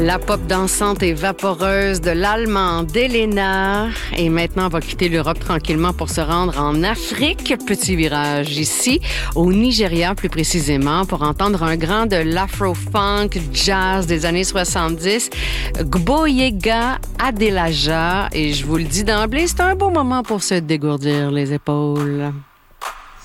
La pop dansante et vaporeuse de l'Allemande Elena. Et maintenant, on va quitter l'Europe tranquillement pour se rendre en Afrique. Petit virage ici, au Nigeria plus précisément, pour entendre un grand de l'afro-funk jazz des années 70, Gboyega Adelaja. Et je vous le dis d'emblée, c'est un beau moment pour se dégourdir les épaules.